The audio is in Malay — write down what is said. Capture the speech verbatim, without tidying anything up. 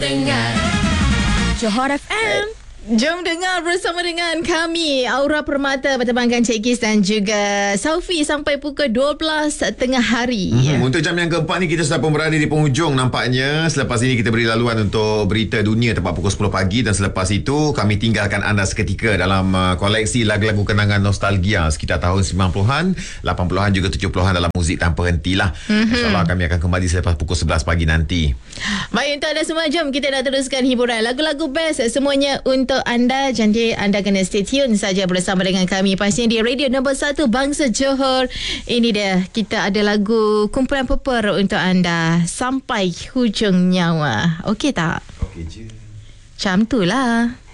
Dengar Johor F M. Jom dengar bersama dengan kami Aura Permata bertemankan Cik Gis dan juga Saufi sampai pukul dua belas tengah hari. Mm-hmm. Untuk jam yang keempat ni kita sudah pun berada di penghujung nampaknya. Selepas ini kita beri laluan untuk berita dunia tepat pukul sepuluh pagi dan selepas itu kami tinggalkan anda seketika dalam uh, koleksi lagu-lagu kenangan nostalgia sekitar tahun sembilan puluhan, lapan puluhan juga tujuh puluhan dalam muzik tanpa henti lah. Mm-hmm. InsyaAllah kami akan kembali selepas pukul sebelas pagi nanti. Baik, untuk anda semua, jom kita nak teruskan hiburan lagu-lagu best semuanya untuk anda. Jadi anda kena stay tune saja bersama dengan kami pastinya di radio nombor satu Bangsa Johor. Ini dia, kita ada lagu kumpulan Pepper untuk anda sampai hujung nyawa. Okey tak? Okey je. Macam tu lah.